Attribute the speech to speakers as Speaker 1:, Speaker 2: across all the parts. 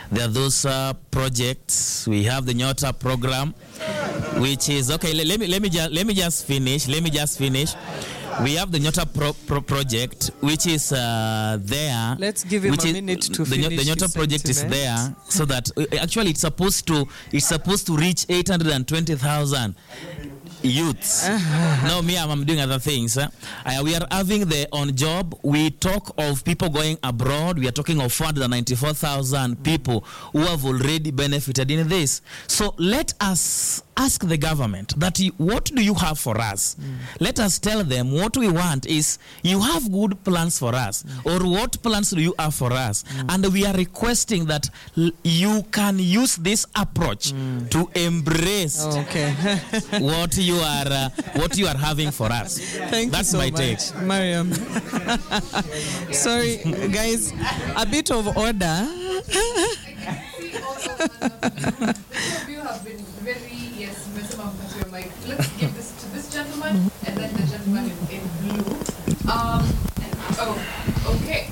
Speaker 1: There are those projects. We have the Nyota program, which is okay. Let me just finish. We have the Nyota project, which is there.
Speaker 2: Let's give him a minute to finish.
Speaker 1: The Nyota project is there, so that actually it's supposed to reach 820,000 youths. No, me, I'm doing other things. We are having the on job. We talk of people going abroad. We are talking of 494,000 people who have already benefited in this. So let us ask the government that what do you have for us? Let us tell them what we want is you have good plans for us, or what plans do you have for us? And we are requesting that you can use this approach to embrace what you are having for us.
Speaker 2: That's you so my much, take. Mariam. Sorry, guys, a bit of order.
Speaker 3: You have been very let's give this to this gentleman and then the gentleman in blue. Okay.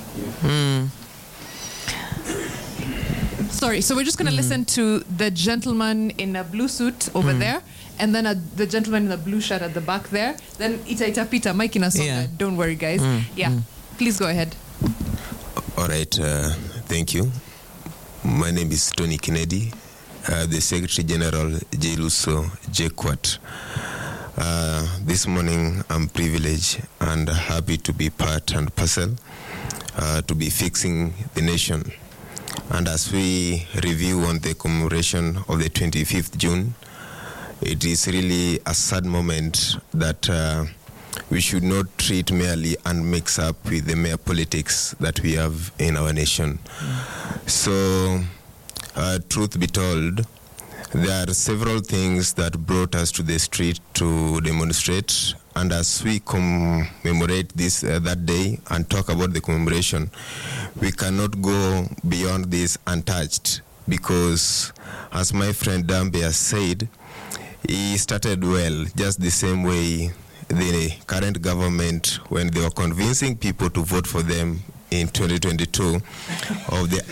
Speaker 3: Sorry, so we're just going to listen to the gentleman in a blue suit over there, and then the gentleman in a blue shirt at the back there. Then Ita Peter, Mike in a song. Don't worry, guys. Please go ahead.
Speaker 4: All right. Thank you. My name is Tony Kennedy, the Secretary General JLUSO JKUAT. This morning I'm privileged and happy to be part and parcel to be fixing the nation. And as we review on the commemoration of the 25th June, it is really a sad moment that we should not treat merely and mix up with the mere politics that we have in our nation. So, truth be told, there are several things that brought us to the street to demonstrate, and as we commemorate this that day and talk about the commemoration, we cannot go beyond this untouched, because as my friend Dambe has said, he started well, just the same way the current government, when they were convincing people to vote for them in 2022 of the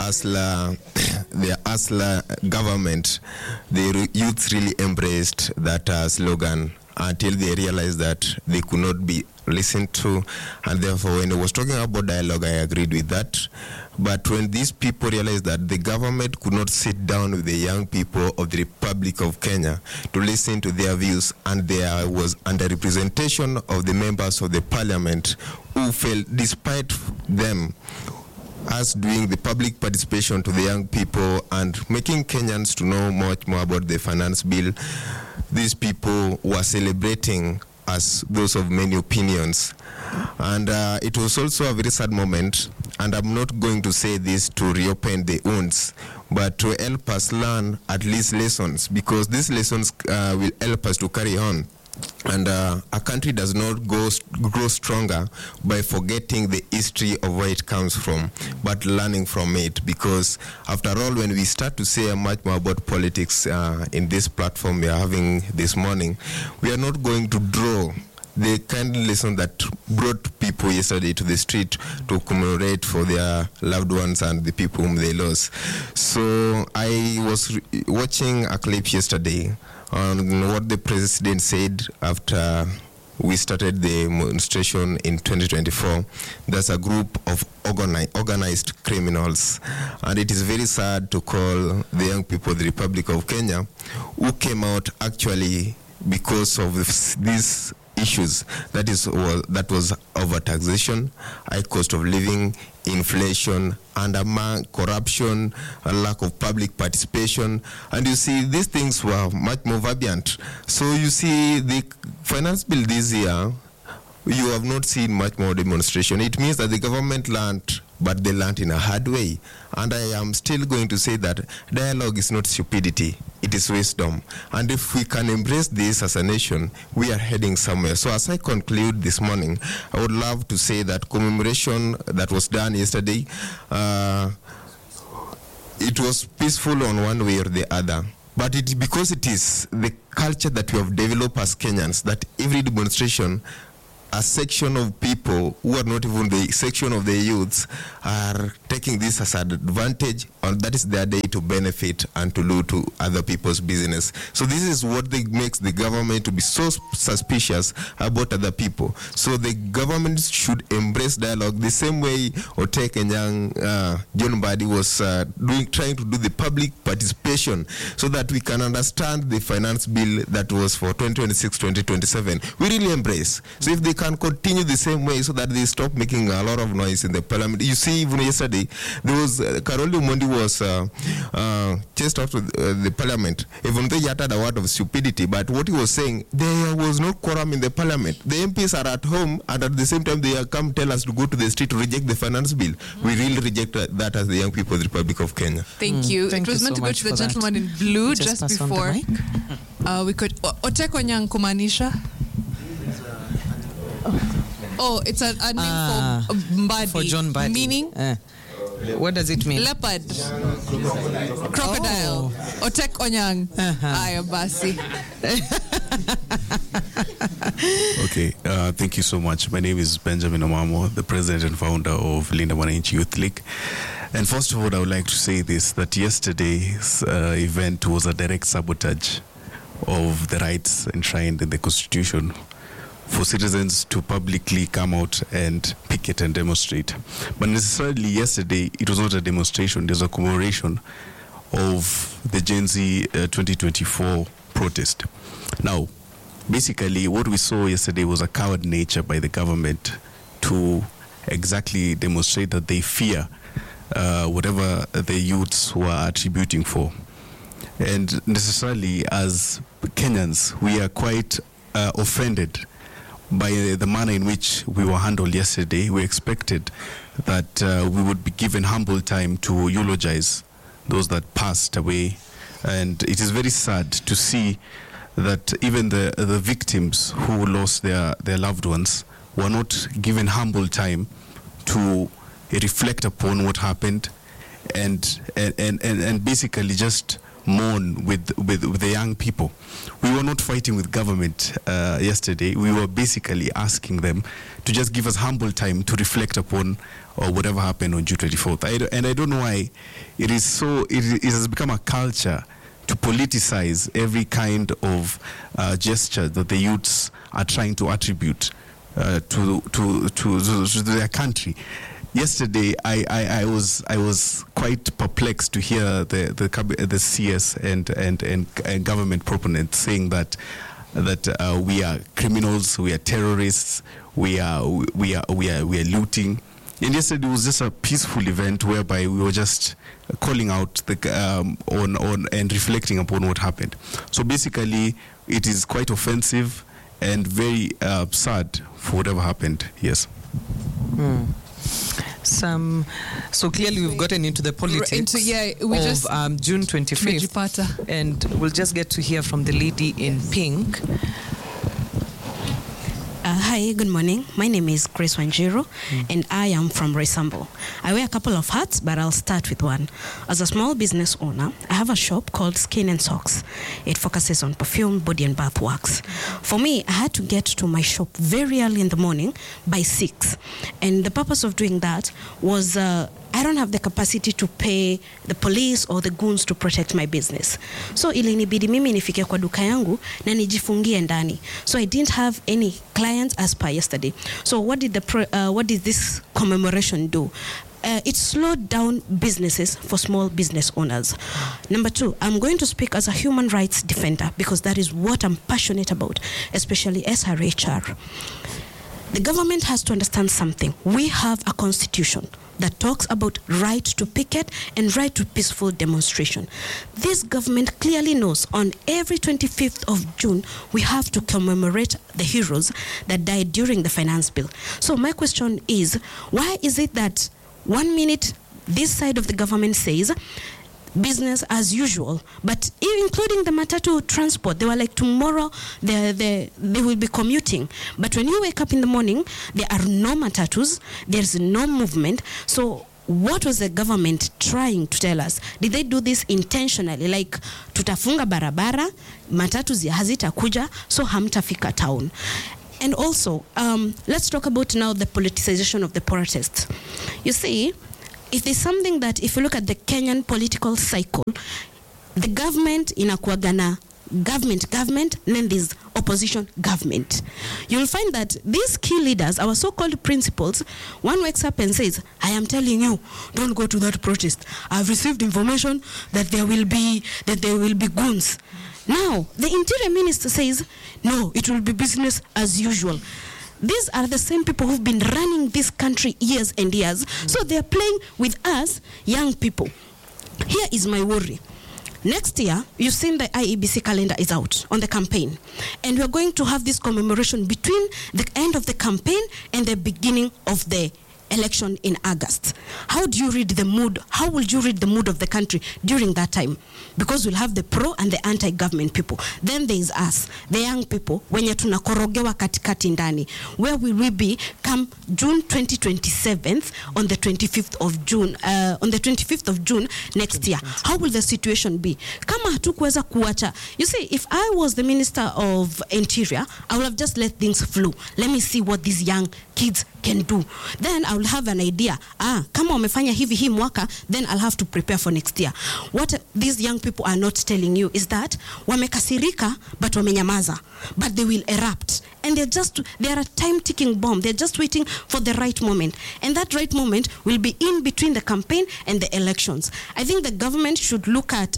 Speaker 4: ASLA government, the youth really embraced that slogan until they realized that they could not be listened to. And therefore, when I was talking about dialogue, I agreed with that. But when these people realized that the government could not sit down with the young people of the Republic of Kenya to listen to their views, and there was underrepresentation of the members of the parliament who felt, despite them, us doing the public participation to the young people and making Kenyans to know much more about the finance bill, these people were celebrating as those of many opinions. And it was also a very sad moment, and I'm not going to say this to reopen the wounds, but to help us learn at least lessons, because these lessons will help us to carry on. And a country does not grow stronger by forgetting the history of where it comes from, but learning from it. Because after all, when we start to say much more about politics in this platform we are having this morning, we are not going to draw the kind of lesson that brought people yesterday to the street to commemorate for their loved ones and the people whom they lost. So I was watching a clip yesterday on what the president said after we started the demonstration in 2024. There's a group of organized criminals, and it is very sad to call the young people of the Republic of Kenya who came out actually because of these issues. That was over-taxation, high cost of living, inflation, and among corruption, a lack of public participation. And you see, these things were much more vibrant. So you see, the finance bill this year, you have not seen much more demonstration. It means that the government learned, but they learned in a hard way. And I am still going to say that dialogue is not stupidity, it is wisdom. And if we can embrace this as a nation, we are heading somewhere. So as I conclude this morning, I would love to say that commemoration that was done yesterday, it was peaceful on one way or the other. But because it is the culture that we have developed as Kenyans, that every demonstration, a section of people who are not even the section of the youths are taking this as an advantage, that is their day to benefit and to do to other people's business. So this is what makes the government to be so suspicious about other people. So the government should embrace dialogue the same way Otek and John Mbadi was trying to do the public participation, so that we can understand the finance bill that was for 2026-2027. We really embrace. So if they can continue the same way, so that they stop making a lot of noise in the parliament. You see, even yesterday, there was Karoli Omondi was chased out of the parliament, even though he uttered a word of stupidity. But what he was saying, there was no quorum in the parliament. The MPs are at home, and at the same time, they come tell us to go to the street to reject the finance bill. We really reject that as the young people of the Republic of Kenya.
Speaker 3: Thank you.
Speaker 2: Thank
Speaker 3: it was
Speaker 2: you
Speaker 3: meant
Speaker 2: so
Speaker 3: to go
Speaker 2: much
Speaker 3: to the
Speaker 2: for
Speaker 3: gentleman
Speaker 2: that.
Speaker 3: in blue
Speaker 2: Just
Speaker 3: just
Speaker 2: pass on the
Speaker 3: before.
Speaker 2: mic.
Speaker 3: We could. Oteko Nyang kumanisha. Oh, it's a name for Mbadi.
Speaker 2: For John Mbadi.
Speaker 3: Meaning?
Speaker 2: What does it mean?
Speaker 3: Leopard. Crocodile. Otek Onyang. Aya basi.
Speaker 5: Okay, thank you so much. My name is Benjamin Omamo, the president and founder of Linda Mwananchi Youth League. And first of all, I would like to say this, that yesterday's event was a direct sabotage of the rights enshrined in the Constitution for citizens to publicly come out and picket and demonstrate. But necessarily yesterday, it was not a demonstration, there's a commemoration of the Gen Z 2024 protest. Now, basically, what we saw yesterday was a coward nature by the government to exactly demonstrate that they fear whatever the youths were attributing for. And necessarily, as Kenyans, we are quite offended by the manner in which we were handled yesterday. We expected that we would be given humble time to eulogize those that passed away. And it is very sad to see that even the victims who lost their loved ones were not given humble time to reflect upon what happened and basically just mourn with the young people. We were not fighting with government yesterday. We were basically asking them to just give us humble time to reflect upon whatever happened on June 24th. And I don't know why it has become a culture to politicize every kind of gesture that the youths are trying to attribute to their country. Yesterday, I was quite perplexed to hear the CS and government proponents saying that we are criminals, we are terrorists, we are looting. And yesterday was just a peaceful event whereby we were just calling out on and reflecting upon what happened. So basically, it is quite offensive and very sad for whatever happened. Yes.
Speaker 2: So clearly we've gotten into the politics of June 25th, and we'll just get to hear from the lady in pink.
Speaker 6: Hi, good morning. My name is Grace Wanjiru, and I am from Roysambu. I wear a couple of hats, but I'll start with one. As a small business owner, I have a shop called Skin and Socks. It focuses on perfume, body and bath wax. For me, I had to get to my shop very early in the morning by 6. And the purpose of doing that was I don't have the capacity to pay the police or the goons to protect my business. So ilinibidi mimi nifike kwa duka yangu na nijifungie ndani. So I didn't have any clients as per yesterday. So what did this commemoration do? It slowed down businesses for small business owners. Number 2, I'm going to speak as a human rights defender because that is what I'm passionate about, especially SRHR. The government has to understand something. We have a constitution that talks about right to picket and right to peaceful demonstration. This government clearly knows on every 25th of June, we have to commemorate the heroes that died during the finance bill. So my question is, why is it that 1 minute this side of the government says business as usual, but including the matatu transport, they were like, tomorrow they will be commuting. But when you wake up in the morning, there are no matatus, there's no movement. So what was the government trying to tell us? Did they do this intentionally? Like, tutafunga barabara, matatu hazitakuja, so hamtafika town. And also, let's talk about now the politicization of the protests. You see, if there's something that, if you look at the Kenyan political cycle, the government inakuwaga na government, and then there's opposition government. You'll find that these key leaders, our so-called principals, one wakes up and says, I am telling you, don't go to that protest. I've received information that there will be goons. Now, the Interior Minister says, no, it will be business as usual. These are the same people who've been running this country years and years. So they're playing with us, young people. Here is my worry. Next year, you've seen the IEBC calendar is out on the campaign. And we're going to have this commemoration between the end of the campaign and the beginning of the election in August. How do you read the mood? How will you read the mood of the country during that time? Because we'll have the pro and the anti-government people. Then there is us, the young people, wenye tunakorogewa katikati ndani. Where will we be come June 2027 on the 25th of June, next year? How will the situation be? Kama hatukuweza kuacha. You see, if I was the Minister of Interior, I would have just let things flow. Let me see what these young kids can do. Then I will have an idea. Kama wamefanya hivi hii mwaka, then I'll have to prepare for next year. What these young people are not telling you is that wamekasirika but wamenyamaza, but they will erupt. And they are a time-ticking bomb. They're just waiting for the right moment. And that right moment will be in between the campaign and the elections. I think the government should look at,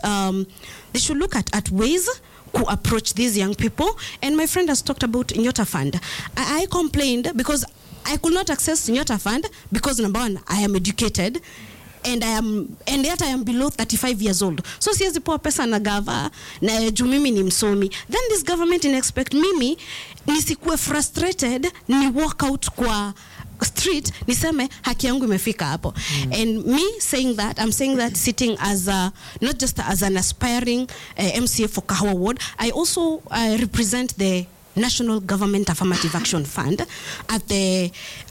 Speaker 6: at ways to approach these young people. And my friend has talked about Nyota Fund. I complained because I could not access Nyota Fund because, number one, I am educated. And yet I am below 35 years old. So siwezi poa pesa na gava na juu mimi ni msomi. Then this government expect mimi nisikuwe frustrated, ni walk out kwa street niseme haki yangu imefika hapo. And me saying that, I'm saying that sitting as not just as an aspiring MCA for Kahawa Ward, I also represent the National Government Affirmative Action Fund at the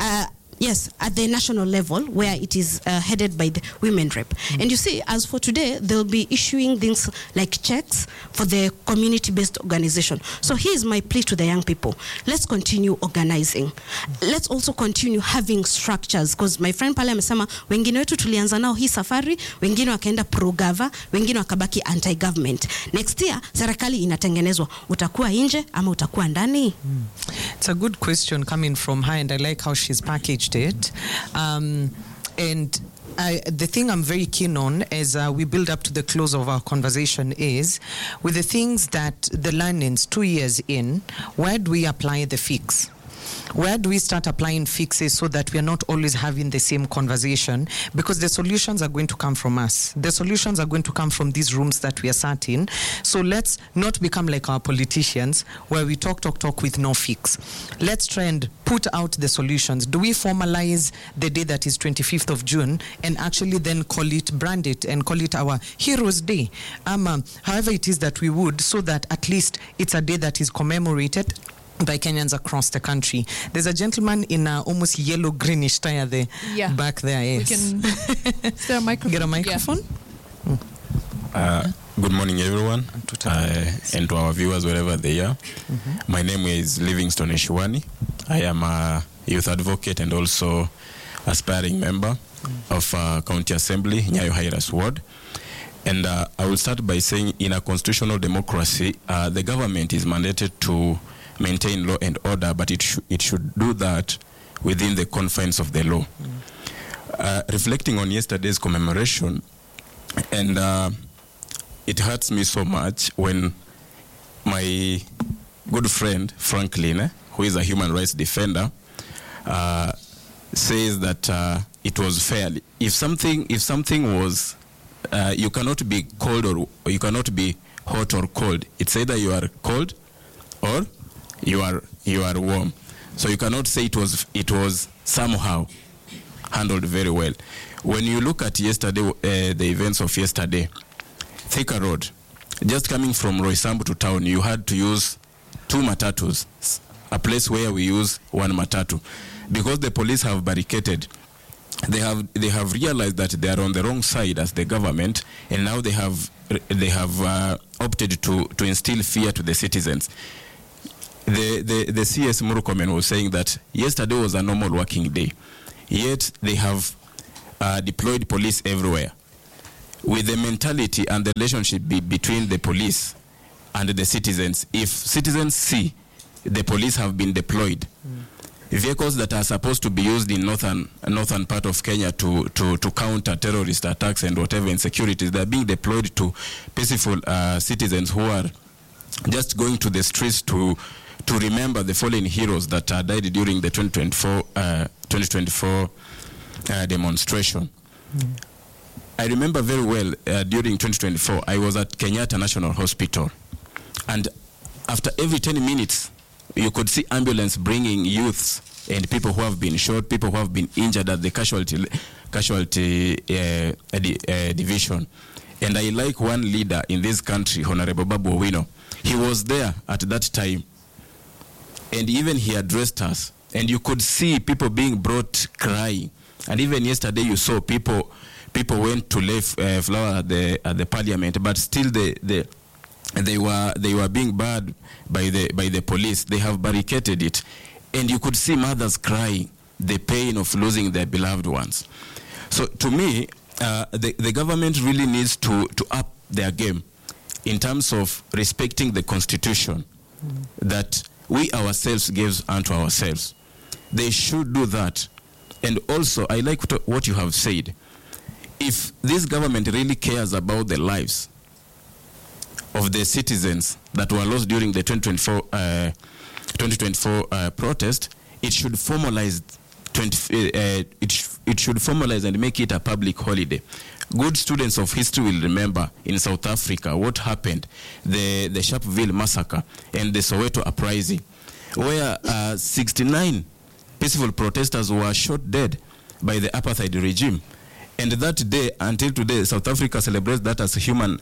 Speaker 6: at the national level, where it is headed by the women rep. And you see, as for today, they'll be issuing things like checks for the community-based organization. So here's my plea to the young people. Let's continue organizing. Let's also continue having structures, because my friend pale amesema wengine wetu tulianza nao hii safari, wengine wakaenda pro-gava, wengine wakabaki anti-government. Next year, serikali inatengenezwa. Utakuwa nje ama utakuwa ndani?
Speaker 2: It's a good question coming from her, and I like how she's packaged it. And the thing I'm very keen on as we build up to the close of our conversation is, with the things that the learnings 2 years in, where do we apply the fix? Where do we start applying fixes so that we are not always having the same conversation? Because the solutions are going to come from us. The solutions are going to come from these rooms that we are sat in. So let's not become like our politicians, where we talk with no fix. Let's try and put out the solutions. Do we formalize the day that is 25th of June and actually then brand it and call it our Heroes Day? However it is that we would, so that at least it's a day that is commemorated by Kenyans across the country. There's a gentleman in almost yellow-greenish tie there, back there. Yes. We can
Speaker 3: is there a microphone?
Speaker 2: Get a microphone?
Speaker 7: Yeah. Good morning, everyone, and to our viewers wherever they are. My name is Livingstone Eshiwani. I am a youth advocate and also aspiring member of County Assembly, Nyayo Highlands Ward. And I will start by saying, in a constitutional democracy, the government is mandated to maintain law and order, but it should do that within the confines of the law. Reflecting on yesterday's commemoration, and it hurts me so much when my good friend Franklin, who is a human rights defender, says that it was fair. If something was, you cannot be cold or you cannot be hot or cold. It's either you are cold or you are warm. So you cannot say it was somehow handled very well. When you look at yesterday, the events of yesterday, Thika Road, just coming from Roysambu to town, you had to use 2 matatus, a place where we use 1 matatu, because the police have barricaded. They have realized that they are on the wrong side as the government, and now they have opted to instill fear to the citizens. The CS Murukomen was saying that yesterday was a normal working day, yet they have deployed police everywhere. With the mentality and the relationship between the police and the citizens, if citizens see the police have been deployed, vehicles that are supposed to be used in northern part of Kenya to counter terrorist attacks and whatever insecurities, they're being deployed to peaceful citizens who are just going to the streets to remember the fallen heroes that died during the 2024 demonstration. I remember very well during 2024, I was at Kenyatta National Hospital, and after every 10 minutes, you could see ambulance bringing youths and people who have been shot, people who have been injured at the casualty division. And I like one leader in this country, Honorable Babu Owino. He was there at that time, and even he addressed us. And you could see people being brought crying. And even yesterday, you saw people went to lay flower at the parliament, but still they were being barred by the police. They have barricaded it, and you could see mothers crying, the pain of losing their beloved ones. So to me, the government really needs to up their game in terms of respecting the constitution that we ourselves give unto ourselves. They should do that. And also, I like what you have said. If this government really cares about the lives of the citizens that were lost during the 2024 protest, it should formalize it should formalize and make it a public holiday. Good students of history will remember in South Africa what happened, the Sharpeville massacre and the Soweto uprising, where 69 peaceful protesters were shot dead by the apartheid regime. And that day, until today, South Africa celebrates that as a human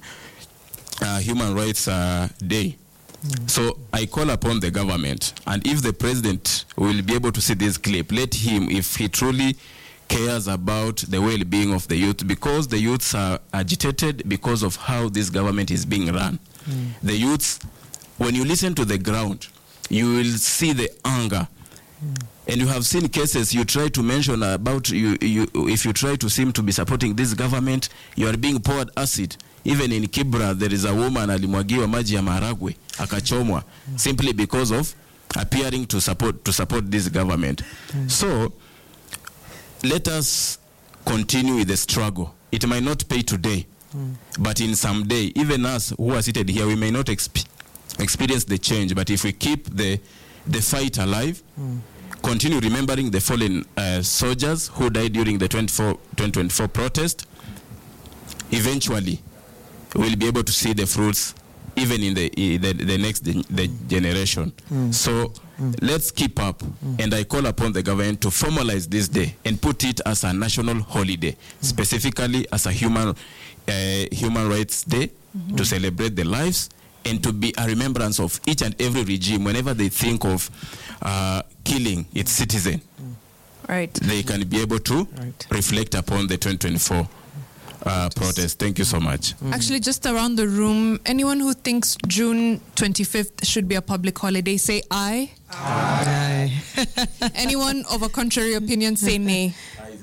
Speaker 7: rights day. So I call upon the government, and if the president will be able to see this clip, let him, if he truly cares about the well-being of the youth, because the youths are agitated because of how this government is being run. The youths, when you listen to the ground, you will see the anger. And you have seen cases you try to mention about if you try to seem to be supporting this government, you are being poured acid. Even in Kibra, there is a woman alimwagiwa maji ya maharagwe akachomwa simply because of appearing to support this government. So let us continue with the struggle. It might not pay today, but in some day, even us who are seated here, we may not experience the change. But if we keep the fight alive, continue remembering the fallen soldiers who died during the 2024 protest, eventually we'll be able to see the fruits even in the next generation. So let's keep up, and I call upon the government to formalize this day and put it as a national holiday, specifically as a human rights day, to celebrate the lives and to be a remembrance of each and every regime whenever they think of killing its citizen.
Speaker 3: Right.
Speaker 7: They can be able to reflect upon the 2024 protest. Thank you so much.
Speaker 3: Actually, just around the room, anyone who thinks June 25th should be a public holiday, say aye.
Speaker 2: Aye.
Speaker 3: Anyone of a contrary opinion, say nay.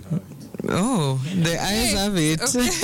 Speaker 2: Oh, the eyes have it.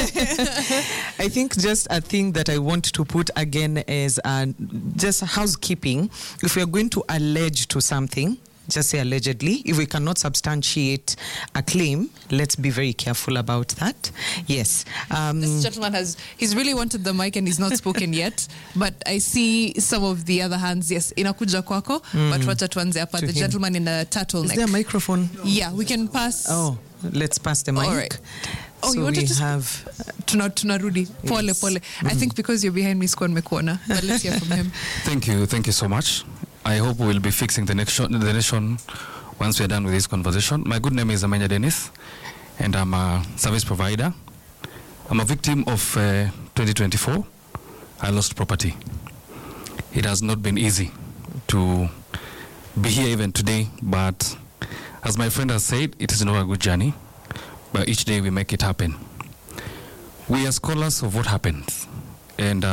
Speaker 2: I think just a thing that I want to put again is just housekeeping. If we are going to allege to something, just say allegedly. If we cannot substantiate a claim, let's be very careful about that. Yes.
Speaker 3: This gentleman he's really wanted the mic and he's not spoken yet, but I see some of the other hands. Yes, inakuja kwako, but wacha tuanze hapa. The gentleman in the turtleneck.
Speaker 2: Is there a microphone?
Speaker 3: Yeah, we can pass.
Speaker 2: Oh, let's pass the mic.
Speaker 3: All right. Oh,
Speaker 2: so
Speaker 3: you wanted
Speaker 2: we
Speaker 3: to
Speaker 2: have
Speaker 3: tunarudi pole pole. I think because you're behind me, sikuwa nimekuona, but let's hear from him.
Speaker 8: Thank you so much. I hope we'll be fixing the nation once we're done with this conversation. My good name is Amenya Dennis, and I'm a service provider. I'm a victim of 2024. I lost property. It has not been easy to be here even today, but as my friend has said, it is not a good journey, but each day we make it happen. We are scholars of what happens, and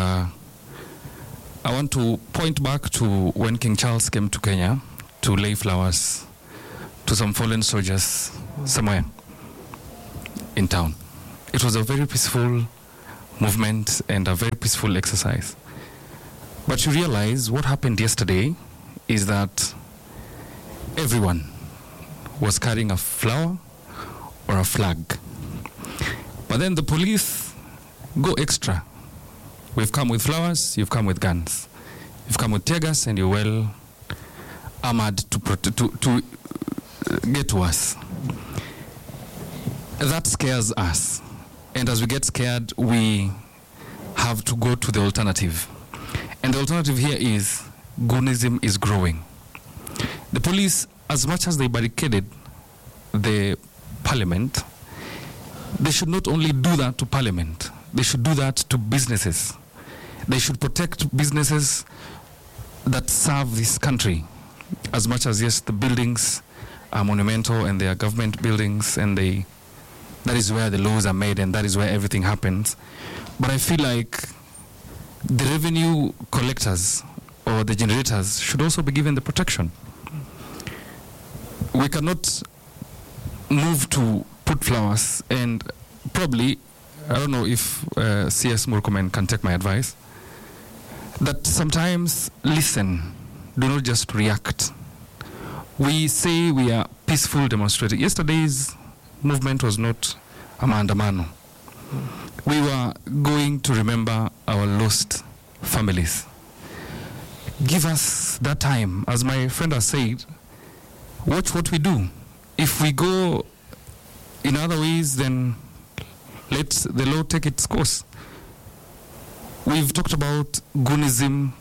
Speaker 8: I want to point back to when King Charles came to Kenya to lay flowers to some fallen soldiers somewhere. in town. It was a very peaceful movement and a very peaceful exercise. But you realize what happened yesterday is that everyone was carrying a flower or a flag. But then the police go extra. We've come with flowers, you've come with guns. You've come with tear gas and you're well armored to get to us. That scares us. And as we get scared, we have to go to the alternative. And the alternative here is Goonism is growing. The police, as much as they barricaded the parliament, they should not only do that to parliament, they should do that to businesses. They should protect businesses that serve this country as much as, yes, the buildings are monumental and they are government buildings and that is where the laws are made and that is where everything happens. But I feel like the revenue collectors or the generators should also be given the protection. We cannot move to put flowers and probably, I don't know if CS Murkomen can take my advice, that sometimes listen, do not just react. We say we are peaceful demonstrating. Yesterday's movement was not a maandamano. We were going to remember our lost families. Give us that time. As my friend has said, watch what we do. If we go in other ways, then let the law take its course. We've talked about Goonism,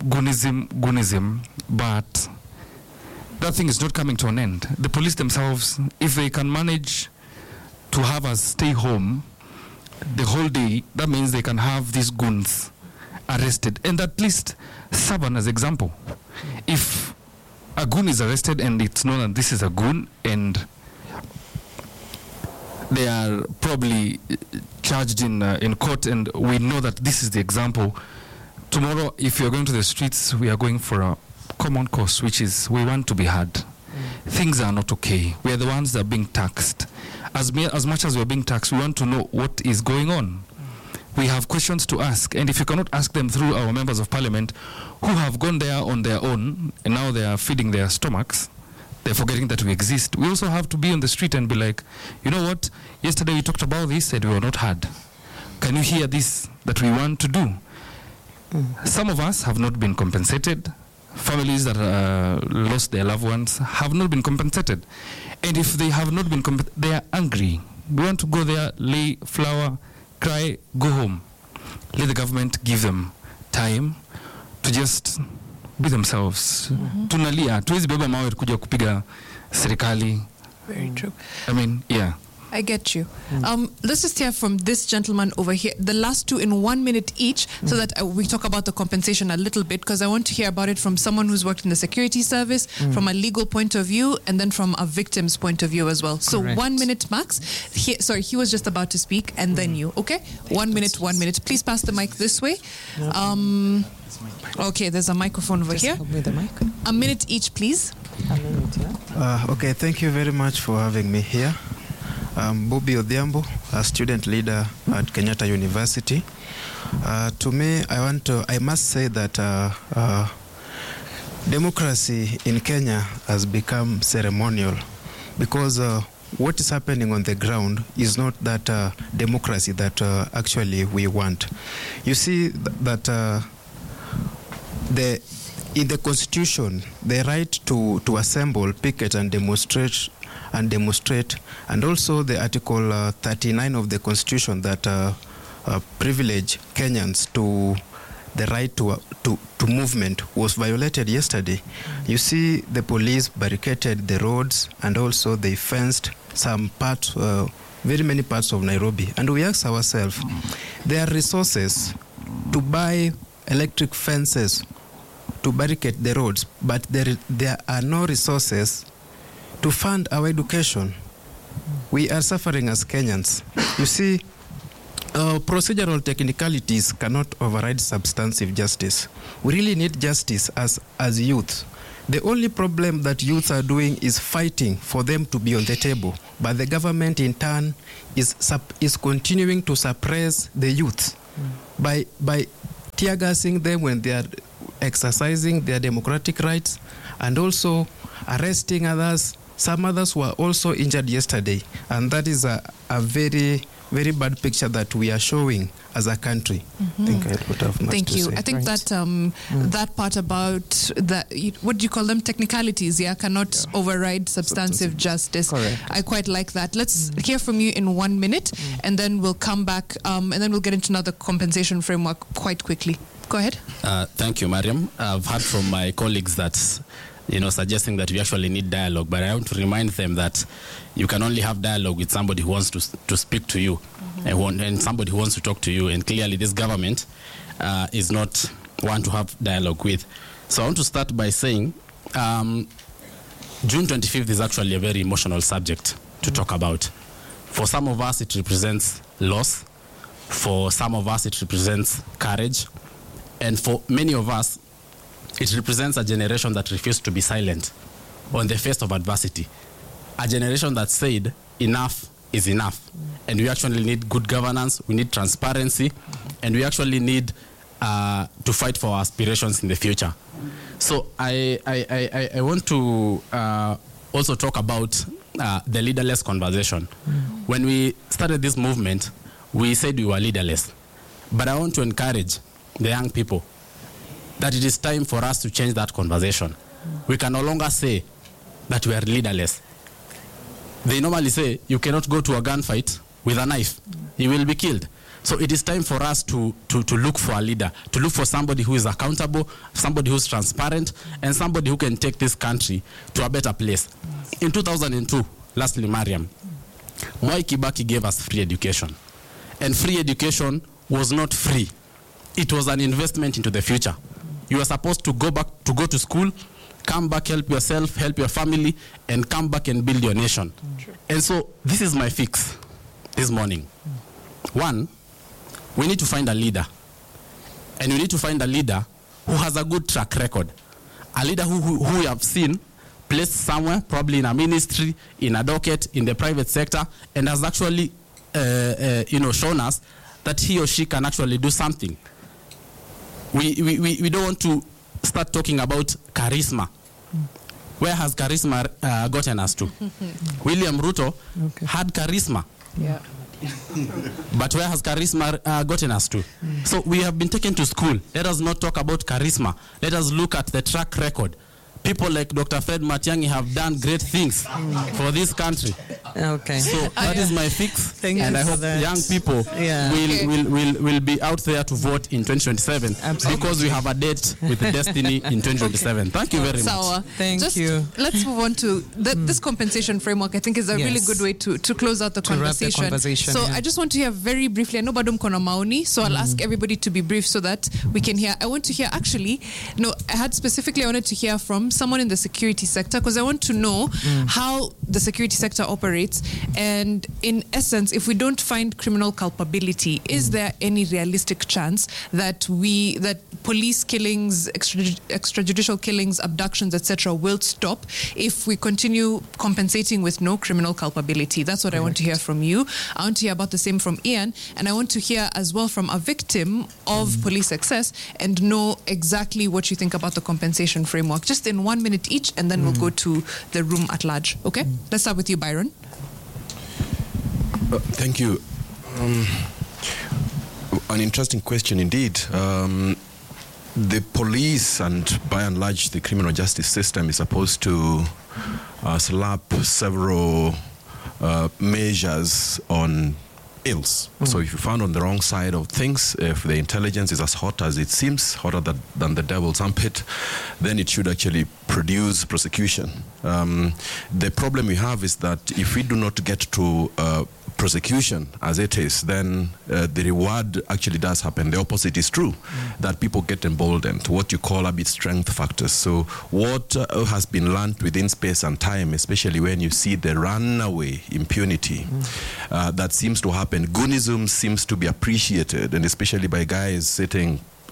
Speaker 8: but that thing is not coming to an end. The police themselves, if they can manage to have us stay home the whole day, that means they can have these goons arrested and at least serve as example. If a goon is arrested and it's known that this is a goon and they are probably charged in court and we know that this is the example, tomorrow if you're going to the streets, we are going for a common cause, which is we want to be heard. Things are not okay. We are the ones that are being taxed. As much as we're being taxed, we want to know what is going on. We have questions to ask, and if you cannot ask them through our members of parliament who have gone there on their own and now they are feeding their stomachs, they're forgetting that we exist. We also have to be on the street and be like, you know what, yesterday we talked about this and we were not heard. Can you hear this that we want to do? Some of us have not been compensated. Families that lost their loved ones have not been compensated. And if they have not been compensated, they are angry. We want to go there, lay flower, cry, go home. Let the government give them time to just be themselves. Tunalia, tuwezi beba mawe kuja kupiga serikali.
Speaker 3: Very true.
Speaker 8: I mean, yeah.
Speaker 3: I get you. Let's just hear from this gentleman over here. The last two in 1 minute each, so that we talk about the compensation a little bit, because I want to hear about it from someone who's worked in the security service, from a legal point of view, and then from a victim's point of view as well. So
Speaker 2: Correct.
Speaker 3: 1 minute max. He was just about to speak, and then you. Okay, 1 minute, 1 minute. Please pass the mic this way. Okay, there's a microphone over here.
Speaker 2: Help me with the mic.
Speaker 3: A minute each, please.
Speaker 2: A minute, yeah.
Speaker 9: Okay, thank you very much for having me here. I'm Bobby Odhiambo, a student leader at Kenyatta University. To me, I must say that democracy in Kenya has become ceremonial because what is happening on the ground is not that democracy that actually we want. You see that in the Constitution, the right to assemble, picket, and demonstrate, and also the Article 39 of the Constitution that privilege Kenyans to the right to movement was violated yesterday. You see, the police barricaded the roads and also they fenced some parts, very many parts of Nairobi. And we ask ourselves, there are resources to buy electric fences to barricade the roads, but there are no resources to fund our education. We are suffering as Kenyans. You see, procedural technicalities cannot override substantive justice. We really need justice as youth. The only problem that youth are doing is fighting for them to be on the table, but the government in turn is continuing to suppress the youth by tear gassing them when they are exercising their democratic rights, and also arresting others. Some others were also injured yesterday, and that is a very, very bad picture that we are showing as a country. I think I would have much
Speaker 3: Thank
Speaker 9: to
Speaker 3: you.
Speaker 9: say.
Speaker 3: I think that that part about what do you call them, technicalities, cannot override substantive justice.
Speaker 2: Correct.
Speaker 3: I quite like that. Let's hear from you in 1 minute, and then we'll come back, and then we'll get into another compensation framework quite quickly. Go ahead.
Speaker 7: Thank you, Mariam. I've heard from my colleagues that, suggesting that we actually need dialogue, but I want to remind them that you can only have dialogue with somebody who wants to speak to you and somebody who wants to talk to you, and clearly this government is not one to have dialogue with. So I want to start by saying June 25th is actually a very emotional subject to talk about. For some of us, it represents loss. For some of us, it represents courage. And for many of us, it represents a generation that refused to be silent on the face of adversity. A generation that said, enough is enough. And we actually need good governance, we need transparency, and we actually need to fight for our aspirations in the future. So I want to also talk about the leaderless conversation. When we started this movement, we said we were leaderless. But I want to encourage the young people that it is time for us to change that conversation. We can no longer say that we are leaderless. They normally say you cannot go to a gunfight with a knife. You will be killed. So it is time for us to look for a leader, to look for somebody who is accountable, somebody who is transparent, and somebody who can take this country to a better place. In 2002, lastly, Mariam, Mwai Kibaki gave us free education. And free education was not free. It was an investment into the future. You are supposed to go to school, come back, help yourself, help your family, and come back and build your nation. And so this is my fix this morning. One, we need to find a leader. And we need to find a leader who has a good track record. A leader who we have seen placed somewhere, probably in a ministry, in a docket, in the private sector, and has actually shown us that he or she can actually do something. We don't want to start talking about charisma. Where has charisma gotten us to? William Ruto had charisma.
Speaker 3: Yeah.
Speaker 7: But where has charisma gotten us to? So we have been taken to school. Let us not talk about charisma. Let us look at the track record. People like Dr. Fred Matiang'i have done great things for this country.
Speaker 2: Okay.
Speaker 7: So that is my fix.
Speaker 2: Thank
Speaker 7: and
Speaker 2: you
Speaker 7: I
Speaker 2: for
Speaker 7: hope
Speaker 2: that.
Speaker 7: young people will be out there to vote in 2027.
Speaker 2: Absolutely.
Speaker 7: Because we have a date with Destiny in 2027. Thank you very much.
Speaker 3: Sawa.
Speaker 2: Thank you.
Speaker 3: Let's move on to this compensation framework. I think is a really
Speaker 2: Yes.
Speaker 3: good way to close out the
Speaker 2: To wrap the
Speaker 3: conversation.
Speaker 2: conversation,
Speaker 3: So
Speaker 2: yeah.
Speaker 3: I just want to hear very briefly. I know Badum Kona Maoni, so I'll ask everybody to be brief so that we can hear. I want to hear I wanted to hear from someone in the security sector, because I want to know how the security sector operates, and in essence, if we don't find criminal culpability, is there any realistic chance that police killings, extrajudicial killings, abductions, etc., will stop if we continue compensating with no criminal culpability? That's what I want to hear from you. I want to hear about the same from Ian, and I want to hear as well from a victim of police excess and know exactly what you think about the compensation framework, just in 1 minute each, and then we'll go to the room at large. Okay? Let's start with you, Byron.
Speaker 10: Thank you. An interesting question indeed. The police and by and large the criminal justice system is supposed to slap several measures on ills. So if you're found on the wrong side of things, if the intelligence is as hot as it seems, hotter than the devil's armpit, then it should actually produce prosecution. The problem we have is that if we do not get to prosecution as it is, then the reward actually does happen. The opposite is true, that people get emboldened, what you call a bit strength factors. So what has been learned within space and time, especially when you see the runaway impunity that seems to happen, Goonism seems to be appreciated, and especially by guys sitting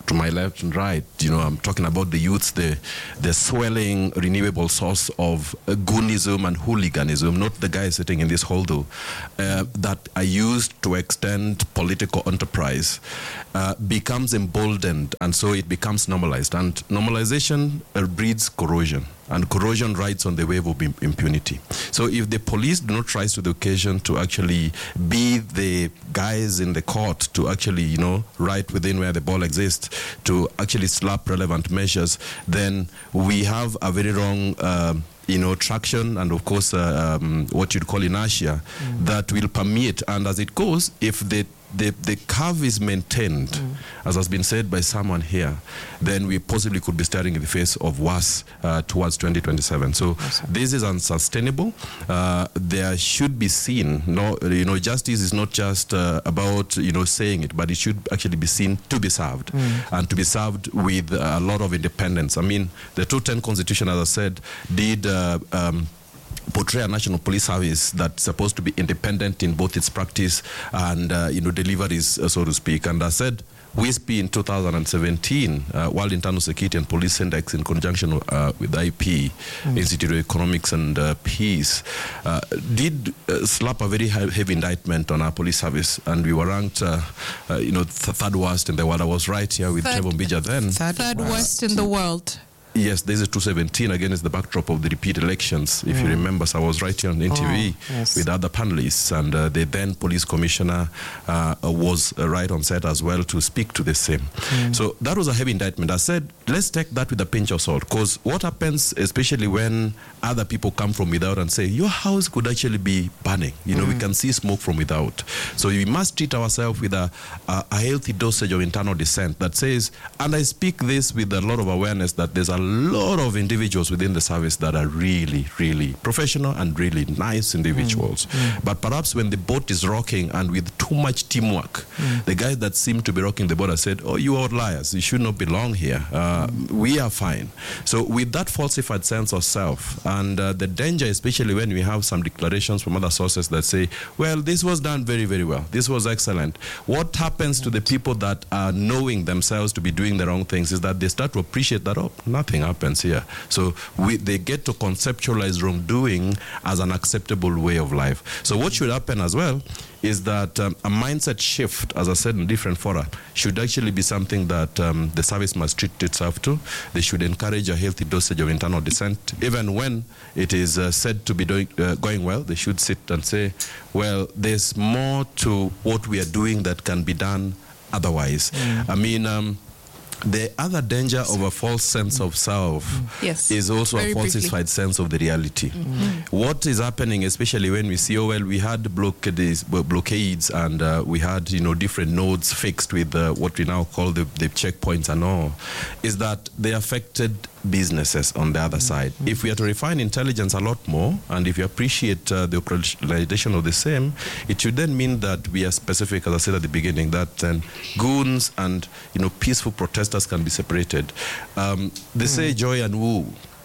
Speaker 10: to my left and right. I'm talking about the youths, the swelling, renewable source of goonism and hooliganism, not the guys sitting in this hall though, that are used to extend political enterprise, becomes emboldened, and so it becomes normalized. And normalization breeds corrosion. And corrosion rides on the wave of impunity. So if the police do not rise to the occasion to actually be the guys in the court to actually, right within where the ball exists, to actually slap relevant measures, then we have a very wrong traction and, of course, what you'd call inertia that will permeate. And as it goes, if the curve is maintained, as has been said by someone here, then we possibly could be staring in the face of worse towards 2027. So this is unsustainable. There should be seen, justice is not just about, saying it, but it should actually be seen to be served, and to be served with a lot of independence. I mean, the 2010 Constitution, as I said, did portray a national police service that's supposed to be independent in both its practice and deliveries, so to speak. And I said, WISP in 2017, World Internal Security and Police Index, in conjunction with IP, Institute of Economics and Peace, did slap a very heavy indictment on our police service, and we were ranked, third worst in the world. I was right here with Trevor Mbija then.
Speaker 3: Third worst in the world.
Speaker 10: Yes, this is 2017, against the backdrop of the repeat elections. If you remember, so I was right here on NTV with other panelists, and the then police commissioner was right on set as well to speak to the same. So that was a heavy indictment. I said, let's take that with a pinch of salt, because what happens, especially when other people come from without and say, your house could actually be burning. We can see smoke from without. So we must treat ourselves with a healthy dosage of internal dissent that says, and I speak this with a lot of awareness, that there's a lot of individuals within the service that are really, really professional and really nice individuals. But perhaps when the boat is rocking and with too much teamwork, the guys that seem to be rocking the boat have said, oh, you are liars, you should not belong here. We are fine. So with that falsified sense of self, and the danger, especially when we have some declarations from other sources that say, well, this was done very, very well, this was excellent. What happens to the people that are knowing themselves to be doing the wrong things is that they start to appreciate that, oh, nothing happens here. So they get to conceptualize wrongdoing as an acceptable way of life. So what should happen as well is that a mindset shift, as I said in different fora, should actually be something that the service must treat itself to. They should encourage a healthy dosage of internal dissent. Even when it is said to be going well, they should sit and say, well, there's more to what we are doing that can be done otherwise. I mean, the other danger of a false sense of self is also a falsified sense of the reality. What is happening, especially when we see, oh, well, we had blockades and we had, different nodes fixed with what we now call the checkpoints and all, is that they affected businesses on the other side. If we are to refine intelligence a lot more, and if you appreciate the operationalization of the same, it should then mean that we are specific, as I said at the beginning, that goons and peaceful protesters can be separated. They say joy and woo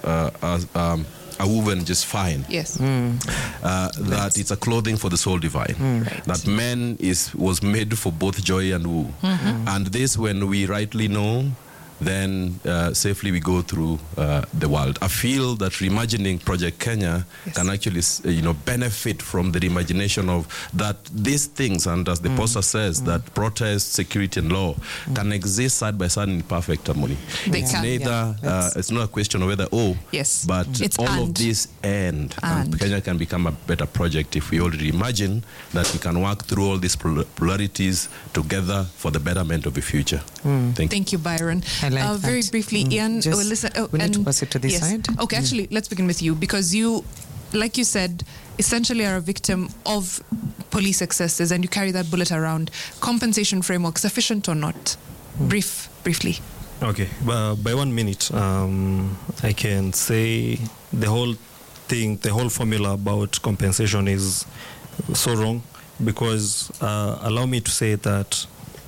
Speaker 10: are woven just fine.
Speaker 3: Yes.
Speaker 10: That it's a clothing for the soul divine. That man was made for both joy and woo. And this, when we rightly know, then safely we go through the world. I feel that reimagining Project Kenya can actually, benefit from the reimagination of that these things, and as the poster says, that protest, security, and law can exist side by side in perfect harmony. It's neither. It's not a question of whether but
Speaker 3: it's
Speaker 10: all of this and Kenya can become a better project if we already imagine that we can work through all these polarities together for the betterment of the future.
Speaker 3: Thank you, Byron. Very briefly, Ian,
Speaker 2: we need to pass it to this side.
Speaker 3: Okay, actually, let's begin with you, because you, like you said, essentially are a victim of police excesses, and you carry that bullet around. Compensation framework, sufficient or not? Briefly.
Speaker 11: Okay, by 1 minute, I can say the whole thing, the whole formula about compensation is so wrong, because allow me to say that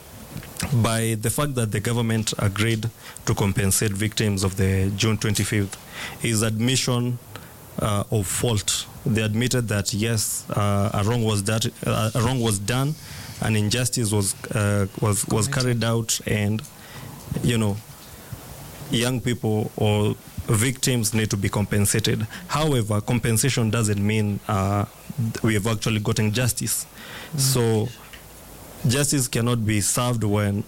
Speaker 11: by the fact that the government agreed to compensate victims of the June 25th is admission of fault. They admitted that yes, a wrong was done, an injustice was carried out, and young people or victims need to be compensated. However, compensation doesn't mean we have actually gotten justice. So justice cannot be served when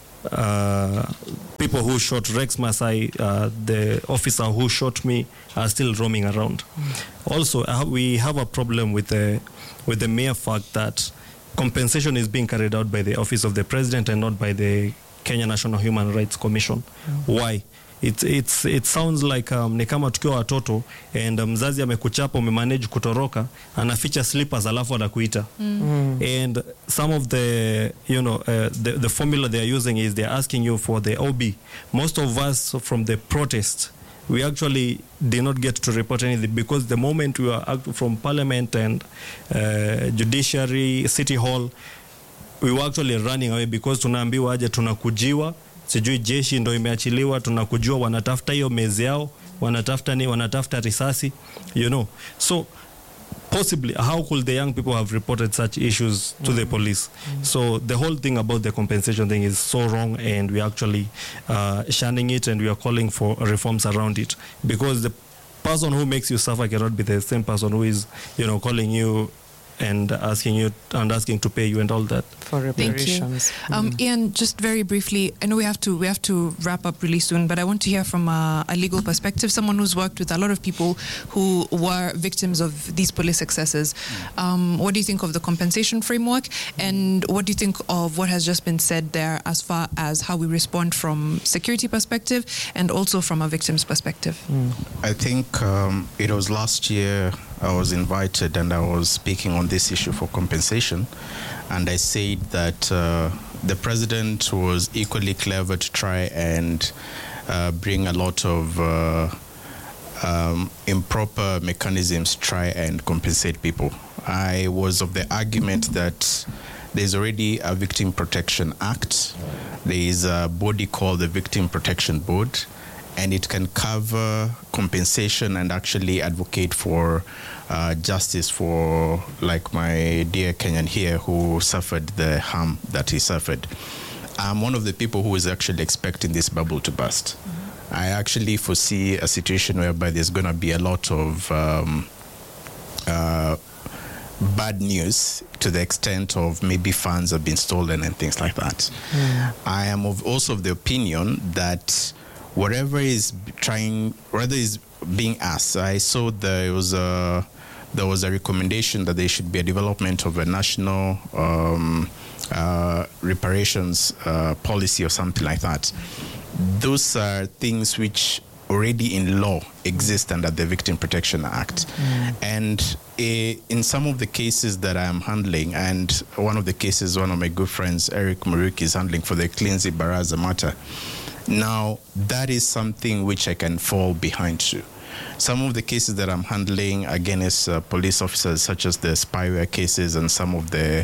Speaker 11: people who shot Rex Masai, the officer who shot me, are still roaming around. Also, we have a problem with the mere fact that compensation is being carried out by the Office of the President and not by the Kenya National Human Rights Commission. Why? It sounds like ni kama tukiwa watoto and mzazi amekuchapa, umemanage kutoroka, anaficha slippers alafu anakuita. And some of the the formula they are using is they're asking you for the OB. Most of us from the protest, we actually did not get to report anything because the moment we were from Parliament and Judiciary, City Hall, we were actually running away because tunaambiwa aje tunakujiwa, sijui jeshi ndo imeachiliwa, tunakujua wanatafuta hiyo mezi yao, wanatafuta risasi, So possibly, how could the young people have reported such issues to the police? So the whole thing about the compensation thing is so wrong, and we are actually shunning it, and we are calling for reforms around it, because the person who makes you suffer cannot be the same person who is, calling you and asking to pay you and all that.
Speaker 2: For reparations.
Speaker 3: Ian, just very briefly, I know we have to wrap up really soon, but I want to hear from a legal perspective, someone who's worked with a lot of people who were victims of these police excesses. What do you think of the compensation framework, and what do you think of what has just been said there as far as how we respond from security perspective and also from a victim's perspective?
Speaker 12: I think it was last year I was invited and I was speaking on this issue for compensation, and I said that the president was equally clever to try and bring a lot of improper mechanisms to try and compensate people. I was of the argument that there's already a Victim Protection Act. There is a body called the Victim Protection Board, and it can cover compensation and actually advocate for justice for, like my dear Kenyan here who suffered the harm that he suffered. I'm one of the people who is actually expecting this bubble to burst. I actually foresee a situation whereby there's going to be a lot of bad news to the extent of maybe funds have been stolen and things like that. I am also of the opinion that whatever is being asked, I saw there was a recommendation that there should be a development of a national reparations policy or something like that. Those are things which already in law exist under the Victim Protection Act. And in some of the cases that I am handling, and one of the cases one of my good friends, Eric Muriuki, is handling for the Cleansy Baraza matter. Now, that is something which I can fall behind to. Some of the cases that I'm handling against police officers, such as the spyware cases and some of the,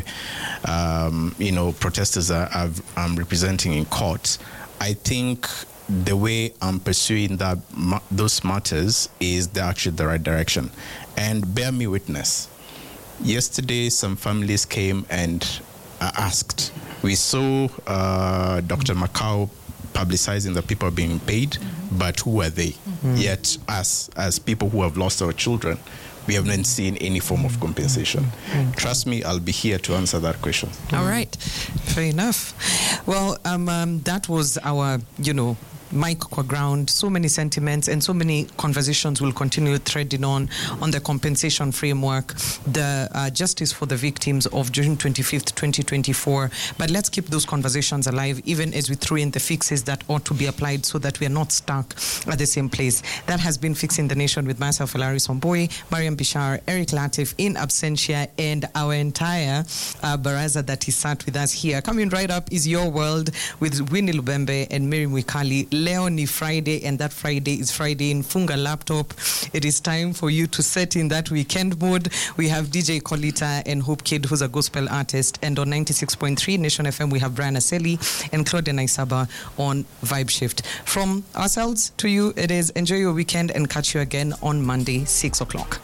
Speaker 12: protesters I'm representing in court, I think the way I'm pursuing those matters is actually the right direction. And bear me witness. Yesterday, some families came and asked. We saw Dr. Macau publicizing that people are being paid, but who are they? Yet us, as people who have lost our children, we have not seen any form of compensation. Trust me, I'll be here to answer that question.
Speaker 2: All right. Fair enough. Well, that was our, Mike Kwa ground. So many sentiments and so many conversations will continue threading on the compensation framework, the justice for the victims of June 25th, 2024. But let's keep those conversations alive, even as we throw in the fixes that ought to be applied so that we are not stuck at the same place. That has been Fixing the Nation with myself, Alaris Omboy, Mariam Bishar, Eric Latif in absentia, and our entire baraza that is sat with us here. Coming right up is Your World with Winnie Lubembe and Mary Mwikali. Leonie Friday, and that Friday is Friday in Funga Laptop. It is time for you to set in that weekend mode. We have DJ Kolita and Hope Kid, who's a gospel artist, and on 96.3 Nation FM we have Brian Aseli and Claudia Naisaba on Vibe Shift. From ourselves to you, it is enjoy your weekend and catch you again on Monday, 6 o'clock.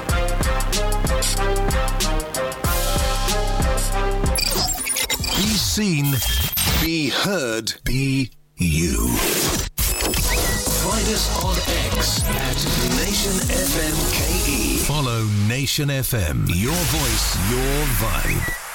Speaker 13: Please seen, be heard, be you. Find us on X at Nation FM KE. Follow Nation FM. Your voice, your vibe.